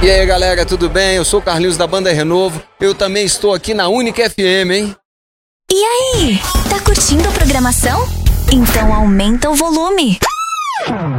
E aí galera, tudo bem? Eu sou o Carlinhos da Banda Renovo. Eu também estou aqui na Única FM, hein? E aí, tá curtindo a programação? Então aumenta o volume.